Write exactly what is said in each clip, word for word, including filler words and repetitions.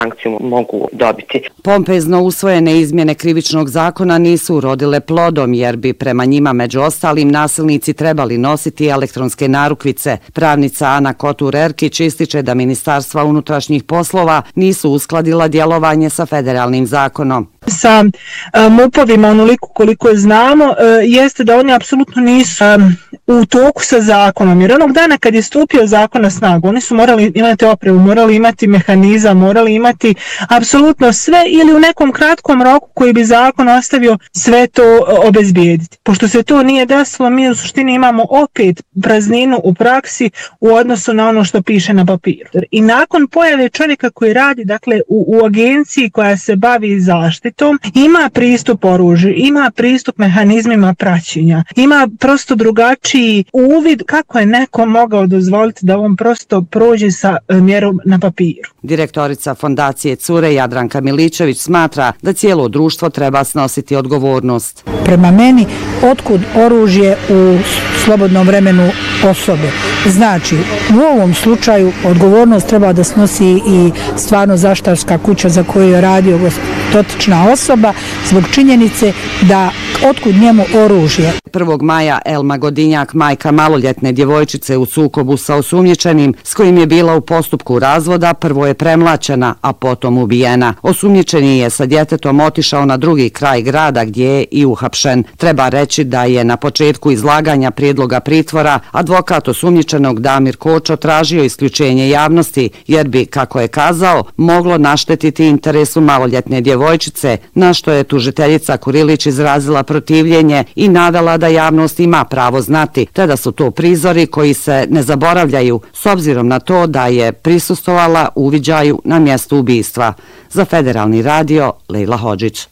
sankciju mogu dobiti. Pompezno usvojene izmjene krivičnog zakona nisu urodile plodom, jer bi prema njima među ostalim nasilnici trebali nositi elektronske narukvice. Pravnica Ana Kotur-Erkić ističe da Ministarstva unutrašnjih poslova nisu uskladila djelovanje sa federalnim zakonom. Sa M U P-ovima onoliko koliko znamo jeste da oni apsolutno nisu u toku sa zakonom, jer onog dana kad je stupio zakon na snagu oni su morali imati opremu, morali imati mehanizam, morali imati apsolutno sve ili u nekom kratkom roku koji bi zakon ostavio sve to obezbijediti. Pošto se to nije desilo, mi u suštini imamo opet prazninu u praksi u odnosu na ono što piše na papiru. I nakon pojave čovjeka koji radi dakle u, u agenciji koja se bavi zaštitom, ima pristup oružju, ima pristup mehanizmima praćenja, ima prosto drugačiji uvid kako je neko mogao dozvoliti da on prosto prođe sa mjerom na papiru. Direktorica Fondacije Cure Jadranka Miličević smatra da cijelo društvo treba snositi odgovornost. Prema meni, otkud oružje u slobodnom vremenu osobe? Znači, u ovom slučaju odgovornost treba da snosi i stvarno zaštitarska kuća za koju je radio dotična osoba zbog činjenice da otkud njemu oružje. prvog maja Elma Godinjak, majka maloljetne djevojčice u sukobu sa osumnjičenim s kojim je bila u postupku razvoda, prvo je premlaćena, a potom ubijena. Osumnjičeni je sa djetetom otišao na drugi kraj grada gdje je i uhapšen. Treba reći da je na početku izlaganja prijedloga pritvora advokat osumnjičenog Damir Kočo tražio isključenje javnosti, jer bi, kako je kazao, moglo naštetiti interesu maloljetne djevojčice, na što je tužiteljica Kurilić izrazila protivljenje i navela da javnost ima pravo znati, te da su to prizori koji se ne zaboravljaju, s obzirom na to da je prisustvovala uviđaju na mjestu ubistva. Za Federalni radio, Lejla Hodžić.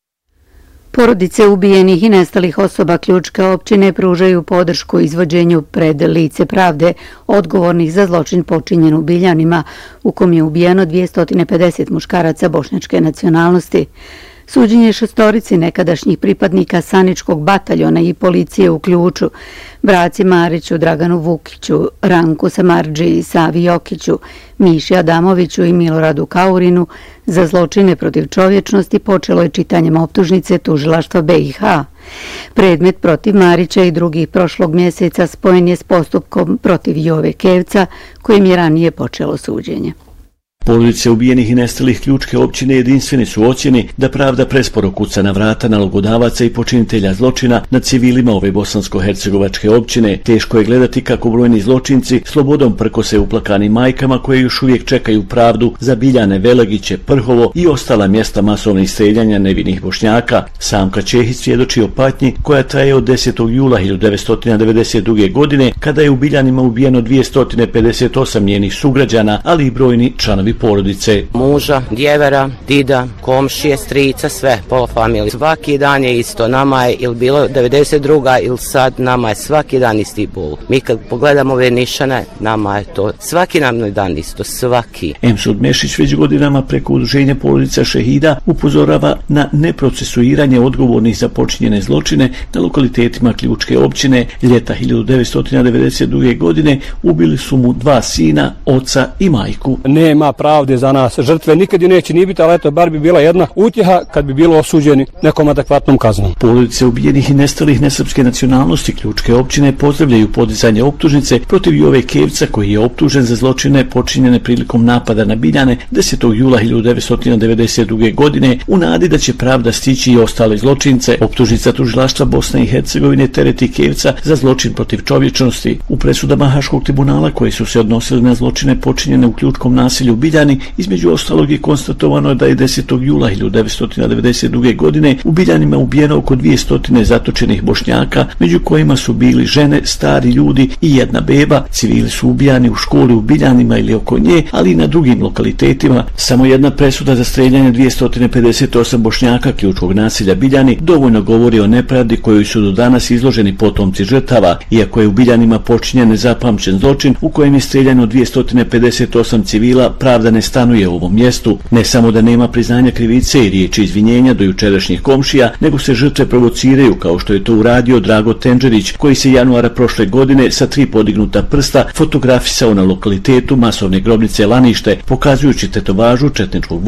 Porodice ubijenih i nestalih osoba Ključke općine pružaju podršku izvođenju pred lice pravde odgovornih za zločin počinjen u Biljanima, u kom je ubijeno dvjesto pedeset muškaraca bošnjačke nacionalnosti. Suđenje šestorici nekadašnjih pripadnika Saničkog bataljona i policije u Ključu, braci Mariću, Draganu Vukiću, Ranku Samardži, Savi Jokiću, Miši Adamoviću i Miloradu Kaurinu za zločine protiv čovječnosti počelo je čitanjem optužnice tužilaštva B i H. Predmet protiv Marića i drugih prošlog mjeseca spojen je s postupkom protiv Jove Kevca, kojim je ranije počelo suđenje. Porodice ubijenih i nestalih Ključke općine jedinstveni su ocjeni da pravda presporo kuca na vrata nalogodavaca i počinitelja zločina nad civilima ove bosansko-hercegovačke općine. Teško je gledati kako brojni zločinci slobodom prkose uplakani majkama koje još uvijek čekaju pravdu za Biljane, Velagiće, Prhovo i ostala mjesta masovnih streljanja nevinih Bošnjaka. Samka Čehić svjedoči o patnji koja traje od desetog jula hiljadu devetsto devedeset druge. godine kada je u Biljanima ubijeno dvjesto pedeset osam njenih sugrađana, ali i brojni članovi porodice. Muža, djevera, dida, komšije, strica, sve, pola familije. Svaki dan je isto. Nama je ili bilo devedeset druga ili sad, nama je svaki dan isti bol. Mi kad pogledamo ove nišane, nama je to svaki nam dan isto, svaki. Emsud Mešić već godinama preko udruženja porodica šehida upozorava na neprocesuiranje odgovornih za počinjene zločine na lokalitetima Ključke općine. Ljeta hiljadu devetsto devedeset druge. godine ubili su mu dva sina, oca i majku. Nema pravde za nas, žrtve nikad i neće ni biti, ali eto, bar bi bila jedna utjeha kad bi bilo osuđeni nekom adekvatnom kaznom. Porodice ubijenih i nestalih nesrpske nacionalnosti Ključke općine pozdravljaju podizanje optužnice protiv Jove Kevca, koji je optužen za zločine počinjene prilikom napada na Biljane desetog jula hiljadu devetsto devedeset druge. godine u nadi da će pravda stići i ostale zločince. Optužnica tužilaštva Bosne i Hercegovine tereti Kevca za zločin protiv čovječnosti. U presudama Haškog tribunala koji su se odnosili na zločine počinjene u ključkom nasilju u Biljani, između ostalog je konstatovano da je desetog jula hiljadu devetsto devedeset druge. godine u Biljanima ubijeno oko dvjesto zatočenih Bošnjaka, među kojima su bili žene, stari ljudi i jedna beba. Civili su ubijani u školi u Biljanima ili oko nje, ali i na drugim lokalitetima. Samo jedna presuda za streljanje dvjesto pedeset osam Bošnjaka ključkog nasilja Biljani dovoljno govori o nepravdi kojoj su do danas izloženi potomci žrtava, iako je u Biljanima počinjen nezapamćen zločin u kojem je streljano dvjesto pedeset osam civila, pravda ne stanuje u ovom mjestu. Ne samo da nema priznanja krivice i riječi izvinjenja do jučerašnjih komšija, nego se žrtve provociraju, kao što je to uradio Drago Tenđerić, koji se januara prošle godine sa tri podignuta prsta fotografisao na lokalitetu masovne grobnice Lanište, pokazujući tetovažu četničkog